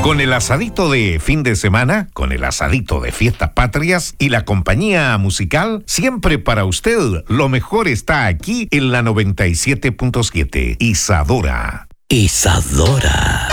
Con el asadito de fin de semana, con el asadito de fiestas patrias y la compañía musical, siempre para usted lo mejor está aquí en la 97.7. Isadora. Isadora.